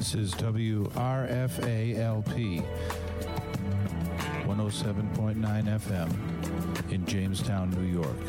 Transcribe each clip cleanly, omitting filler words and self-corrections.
This is WRFA-LP 107.9 FM in Jamestown, New York.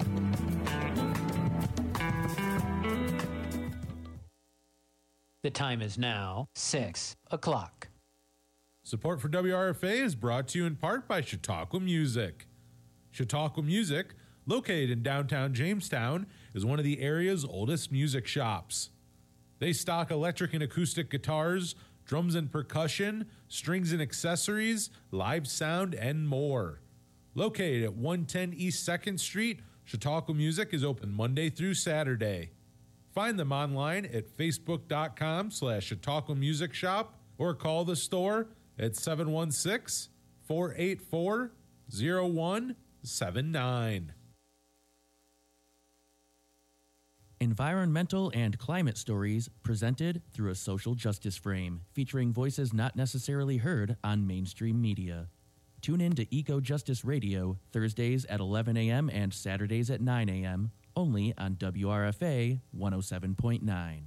The time is now 6 o'clock. Support for WRFA is brought to you in part by Chautauqua Music. Chautauqua Music, located in downtown Jamestown, is one of the area's oldest music shops. They stock electric and acoustic guitars, drums and percussion, strings and accessories, live sound, and more. Located at 110 East 2nd Street, Chautauqua Music is open Monday through Saturday. Find them online at facebook.com/Chautauqua Music Shop or call the store at 716-484-0179. Environmental and climate stories presented through a social justice frame, featuring voices not necessarily heard on mainstream media. Tune in to Eco Justice Radio Thursdays at 11 a.m. and Saturdays at 9 a.m. only on WRFA 107.9.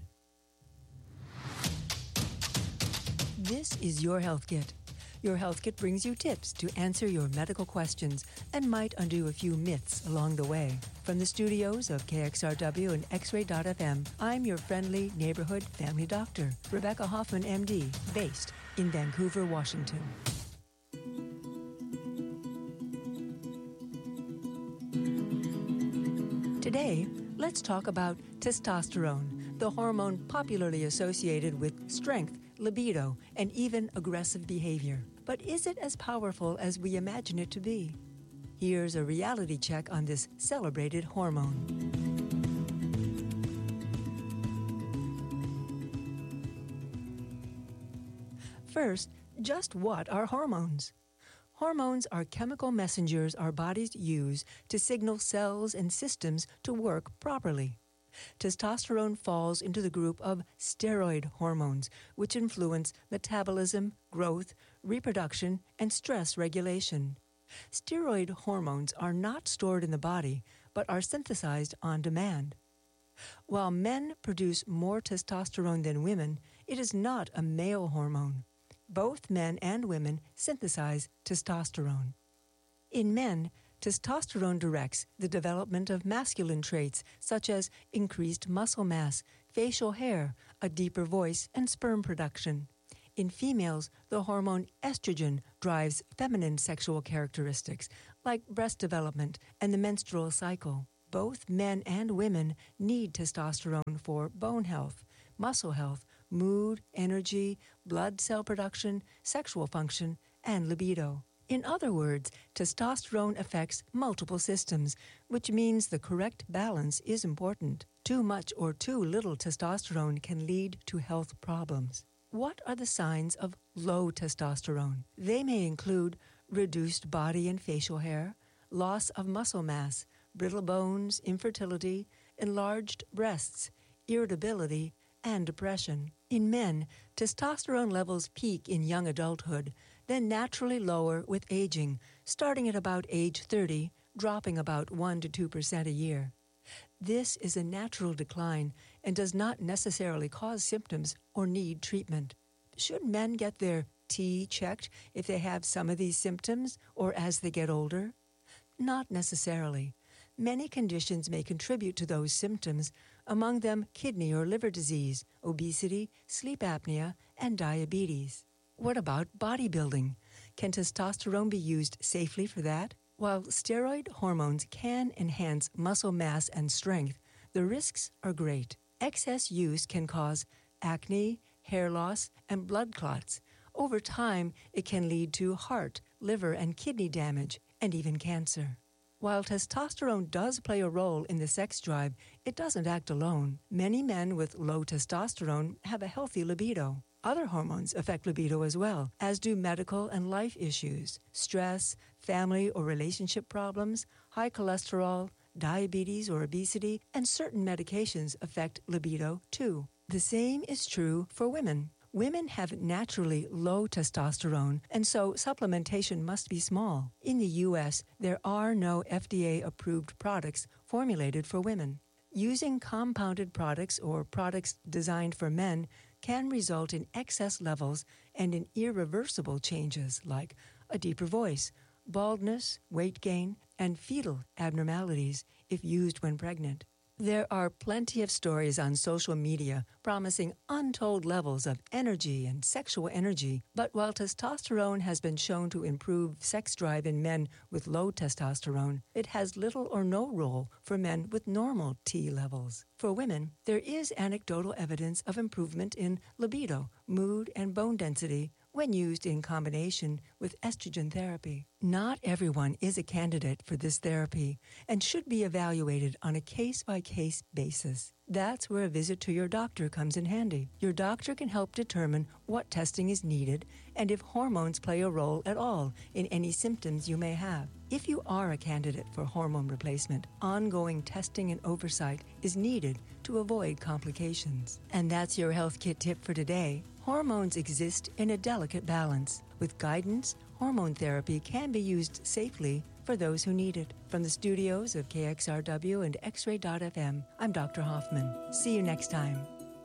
This is Your Health Kit. Your Health Kit brings you tips to answer your medical questions and might undo a few myths along the way. From the studios of KXRW and X-Ray.FM, I'm your friendly neighborhood family doctor, Rebecca Hoffman, MD, based in Vancouver, Washington. Today, let's talk about testosterone, the hormone popularly associated with strength, libido, and even aggressive behavior. But is it as powerful as we imagine it to be? Here's a reality check on this celebrated hormone. First, just what are hormones? Hormones are chemical messengers our bodies use to signal cells and systems to work properly. Testosterone falls into the group of steroid hormones, which influence metabolism, growth, reproduction, and stress regulation. Steroid hormones are not stored in the body, but are synthesized on demand. While men produce more testosterone than women, it is not a male hormone. Both men and women synthesize testosterone. In men, testosterone directs the development of masculine traits such as increased muscle mass, facial hair, a deeper voice, and sperm production. In females, the hormone estrogen drives feminine sexual characteristics like breast development and the menstrual cycle. Both men and women need testosterone for bone health, muscle health, mood, energy, blood cell production, sexual function, and libido. In other words, testosterone affects multiple systems, which means the correct balance is important. Too much or too little testosterone can lead to health problems. What are the signs of low testosterone? They may include reduced body and facial hair, loss of muscle mass, brittle bones, infertility, enlarged breasts, irritability, and depression. In men, testosterone levels peak in young adulthood, then naturally lower with aging, starting at about age 30, dropping about 1 to 2% a year. This is a natural decline and does not necessarily cause symptoms or need treatment. Should men get their T checked if they have some of these symptoms or as they get older? Not necessarily. Many conditions may contribute to those symptoms, among them kidney or liver disease, obesity, sleep apnea, and diabetes. What about bodybuilding? Can testosterone be used safely for that? While steroid hormones can enhance muscle mass and strength, the risks are great. Excess use can cause acne, hair loss, and blood clots. Over time, it can lead to heart, liver, and kidney damage, and even cancer. While testosterone does play a role in the sex drive, it doesn't act alone. Many men with low testosterone have a healthy libido. Other hormones affect libido as well, as do medical and life issues, stress, family or relationship problems, high cholesterol, diabetes or obesity, and certain medications affect libido too. The same is true for women. Women have naturally low testosterone, and so supplementation must be small. In the U.S., there are no FDA-approved products formulated for women. Using compounded products or products designed for men can result in excess levels and in irreversible changes like a deeper voice, baldness, weight gain, and fetal abnormalities if used when pregnant. There are plenty of stories on social media promising untold levels of energy and sexual energy, but while testosterone has been shown to improve sex drive in men with low testosterone, it has little or no role for men with normal T levels. For women, there is anecdotal evidence of improvement in libido, mood, and bone density when used in combination with estrogen therapy. Not everyone is a candidate for this therapy and should be evaluated on a case-by-case basis. That's where a visit to your doctor comes in handy. Your doctor can help determine what testing is needed and if hormones play a role at all in any symptoms you may have. If you are a candidate for hormone replacement, ongoing testing and oversight is needed to avoid complications. And that's your Health Kit tip for today. Hormones exist in a delicate balance. With guidance, hormone therapy can be used safely for those who need it. From the studios of KXRW and X-Ray.FM, I'm Dr. Hoffman. See you next time.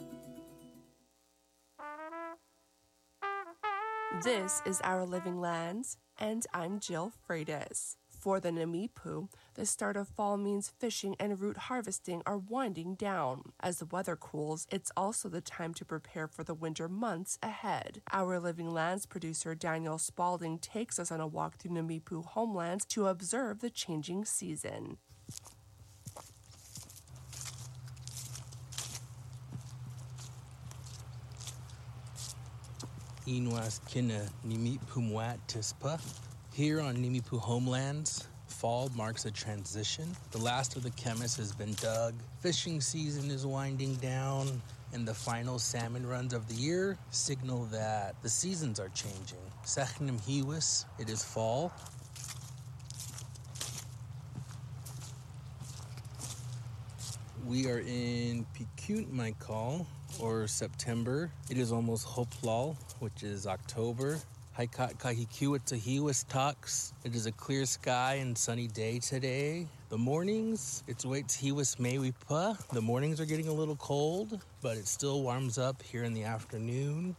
This is Our Living Lands, and I'm Jill Freitas. For the Namipu, the start of fall means fishing and root harvesting are winding down. As the weather cools, it's also the time to prepare for the winter months ahead. Our Living Lands producer Daniel Spalding takes us on a walk through Namipu homelands to observe the changing season. Inwas kina Namipu mwat tispa. Here on Namipu homelands, fall marks a transition. The last of the chemists has been dug, fishing season is winding down, and the final salmon runs of the year signal that the seasons are changing. Sechnim hiwis, it is fall. We are in Pikut Maikal, or September. It is almost Hoplal, which is October. Haikat Kahikiwatahiwas Talks. It is a clear sky and sunny day today. The mornings, it's Waits Hiwas Mewipa. The mornings are getting a little cold, but it still warms up here in the afternoon.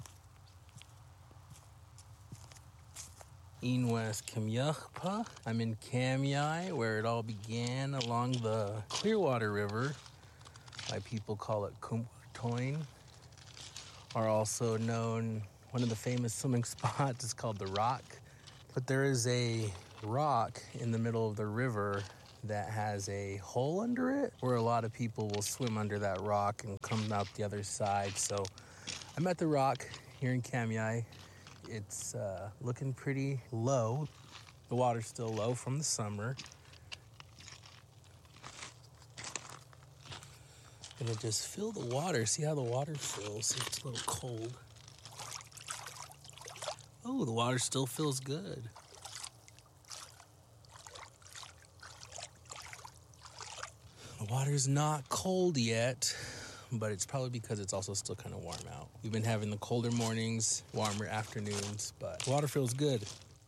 Inwas Kamyachpa. I'm in Kamyai, where it all began along the Clearwater River. My people call it Kumtoin. Are also known. One of the famous swimming spots is called the Rock, but there is a rock in the middle of the river that has a hole under it where a lot of people will swim under that rock and come out the other side. So I'm at the Rock here in Kamyai. It's looking pretty low. The water's still low from the summer. Gonna just fill the water, see how the water feels. It's a little cold. Oh, the water still feels good. The water's not cold yet, but it's probably because it's also still kind of warm out. We've been having the colder mornings, warmer afternoons, but the water feels good.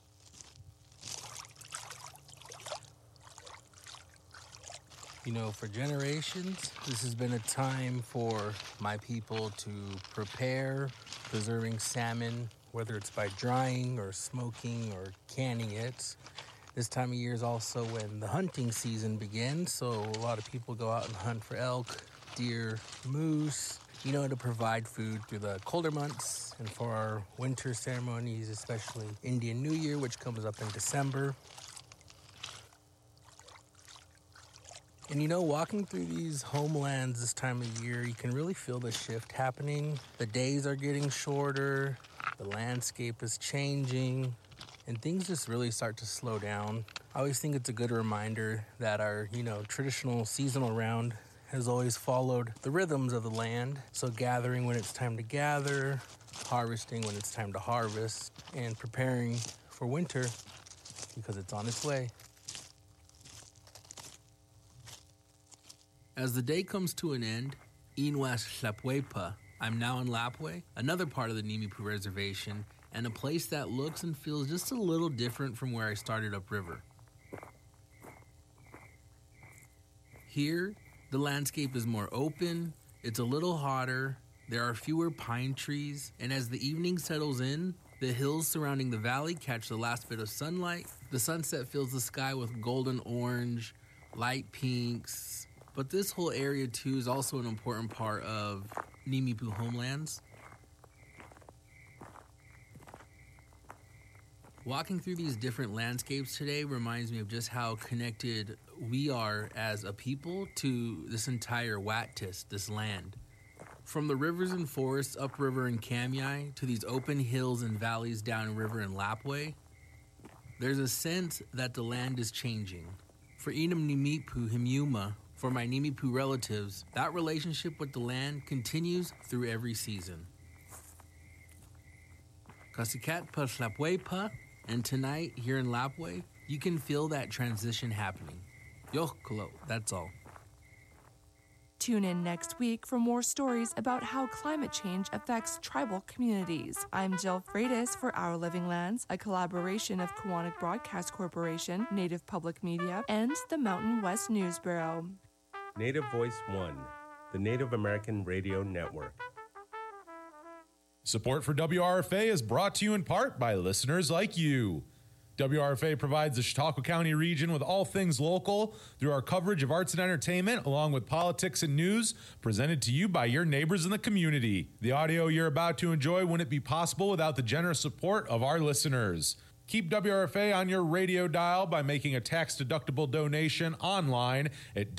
You know, for generations, this has been a time for my people to prepare preserving salmon, whether it's by drying or smoking or canning it. This time of year is also when the hunting season begins, so a lot of people go out and hunt for elk, deer, moose, you know, to provide food through the colder months and for our winter ceremonies, especially Indian New Year, which comes up in December. And you know, walking through these homelands this time of year, you can really feel the shift happening. The days are getting shorter, the landscape is changing, and things just really start to slow down. I always think it's a good reminder that our, traditional seasonal round has always followed the rhythms of the land. So gathering when it's time to gather, harvesting when it's time to harvest, and preparing for winter because it's on its way. As the day comes to an end, Inwas Lapwepa, I'm now in Lapwe, another part of the Namipu Reservation, and a place that looks and feels just a little different from where I started upriver. Here, The landscape is more open, it's a little hotter, there are fewer pine trees, and as the evening settles in, the hills surrounding the valley catch the last bit of sunlight. The sunset fills the sky with golden orange, light pinks. But this whole area, too, is also an important part of Nimiipuu homelands. Walking through these different landscapes today reminds me of just how connected we are as a people to this entire Wattis, this land. From the rivers and forests upriver in Kamiai to these open hills and valleys downriver in Lapwai, there's a sense that the land is changing. For Inam Nimiipuu Himiuma, for my Nimiipuu relatives, that relationship with the land continues through every season. Kasikat pa Lapwai pa, and tonight here in Lapwai, you can feel that transition happening. Yohkalo, that's all. Tune in next week for more stories about how climate change affects tribal communities. I'm Jill Freitas for Our Living Lands, a collaboration of Kiwanis Broadcast Corporation, Native Public Media, and the Mountain West News Bureau. Native Voice One, the Native American Radio Network. Support for WRFA is brought to you in part by listeners like you. WRFA provides the Chautauqua County region with all things local through our coverage of arts and entertainment, along with politics and news, presented to you by your neighbors in the community. The audio you're about to enjoy wouldn't be possible without the generous support of our listeners. Keep WRFA on your radio dial by making a tax-deductible donation online at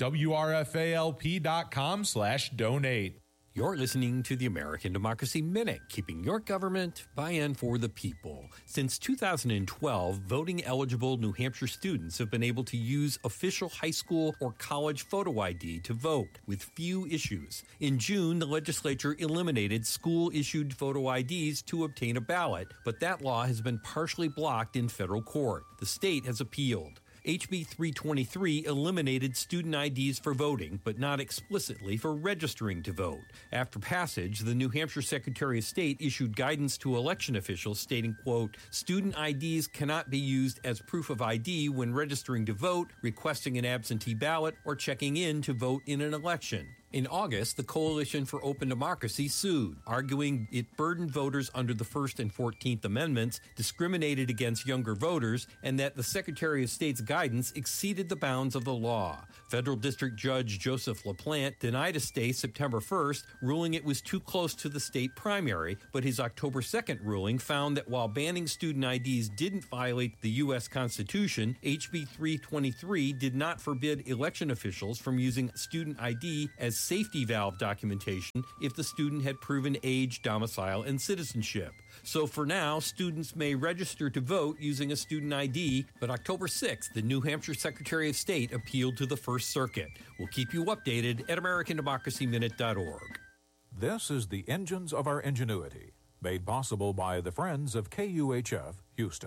wrfalp.com/donate. You're listening to the American Democracy Minute, keeping your government by and for the people. Since 2012, voting-eligible New Hampshire students have been able to use official high school or college photo ID to vote, with few issues. In June, the legislature eliminated school-issued photo IDs to obtain a ballot, but that law has been partially blocked in federal court. The state has appealed. HB 323 eliminated student IDs for voting, but not explicitly for registering to vote. After passage, the New Hampshire Secretary of State issued guidance to election officials stating, quote, student IDs cannot be used as proof of ID when registering to vote, requesting an absentee ballot, or checking in to vote in an election. In August, the Coalition for Open Democracy sued, arguing it burdened voters under the First and 14th Amendments, discriminated against younger voters, and that the Secretary of State's guidance exceeded the bounds of the law. Federal District Judge Joseph LaPlante denied a stay September 1st, ruling it was too close to the state primary, but his October 2nd ruling found that while banning student IDs didn't violate the U.S. Constitution, HB 323 did not forbid election officials from using student ID as safety valve documentation if the student had proven age, domicile, and citizenship. So for now, students may register to vote using a student ID, but October 6th, the New Hampshire Secretary of State appealed to the First Circuit. We'll keep you updated at AmericanDemocracyMinute.org. This is the Engines of Our Ingenuity, made possible by the Friends of KUHF Houston.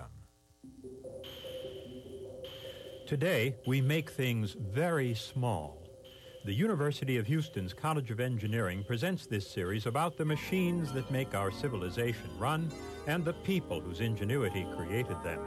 Today, we make things very small. The University of Houston's College of Engineering presents this series about the machines that make our civilization run and the people whose ingenuity created them.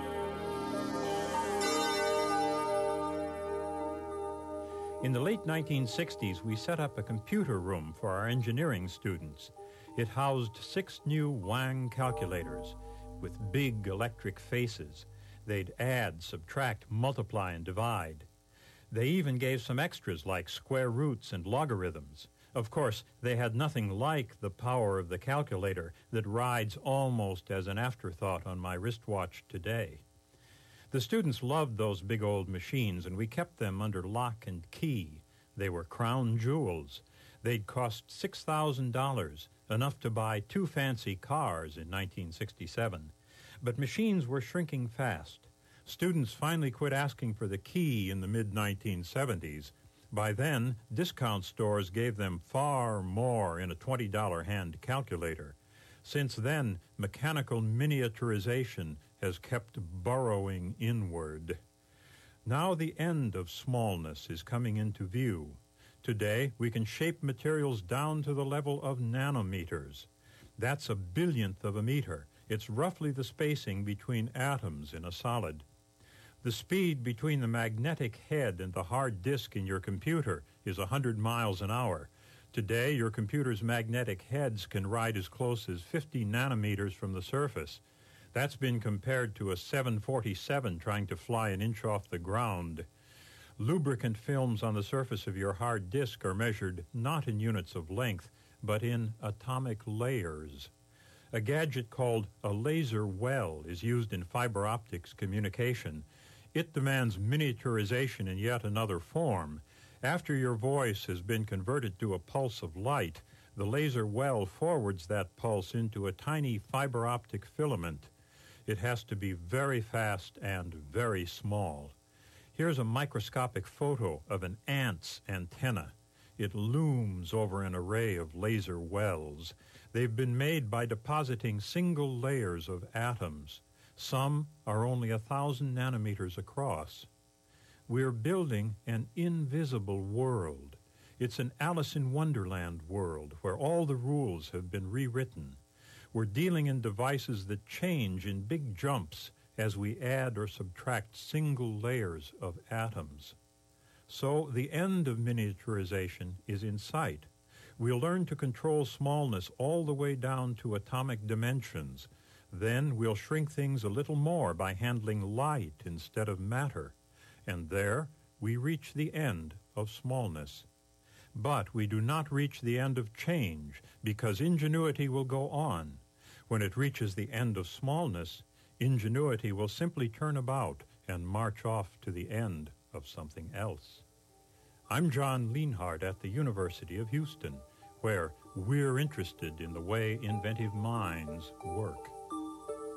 In the late 1960s, we set up a computer room for our engineering students. It housed 6 new Wang calculators with big electric faces. They'd add, subtract, multiply, and divide. They even gave some extras like square roots and logarithms. Of course, they had nothing like the power of the calculator that rides almost as an afterthought on my wristwatch today. The students loved those big old machines, and we kept them under lock and key. They were crown jewels. They'd cost $6,000, enough to buy 2 fancy cars in 1967. But machines were shrinking fast. Students finally quit asking for the key in the mid-1970s. By then, discount stores gave them far more in a $20 hand calculator. Since then, mechanical miniaturization has kept burrowing inward. Now the end of smallness is coming into view. Today, we can shape materials down to the level of nanometers. That's a billionth of a meter. It's roughly the spacing between atoms in a solid. The speed between the magnetic head and the hard disk in your computer is 100 miles an hour. Today, your computer's magnetic heads can ride as close as 50 nanometers from the surface. That's been compared to a 747 trying to fly an inch off the ground. Lubricant films on the surface of your hard disk are measured not in units of length, but in atomic layers. A gadget called a laser well is used in fiber optics communication. It demands miniaturization in yet another form. After your voice has been converted to a pulse of light, the laser well forwards that pulse into a tiny fiber optic filament. It has to be very fast and very small. Here's a microscopic photo of an ant's antenna. It looms over an array of laser wells. They've been made by depositing single layers of atoms. Some are only 1,000 nanometers across. We're building an invisible world. It's an Alice in Wonderland world where all the rules have been rewritten. We're dealing in devices that change in big jumps as we add or subtract single layers of atoms. So the end of miniaturization is in sight. We'll learn to control smallness all the way down to atomic dimensions. Then we'll shrink things a little more by handling light instead of matter. And there we reach the end of smallness. But we do not reach the end of change, because ingenuity will go on. When it reaches the end of smallness, ingenuity will simply turn about and march off to the end of something else. I'm John Lienhardt at the University of Houston, where we're interested in the way inventive minds work.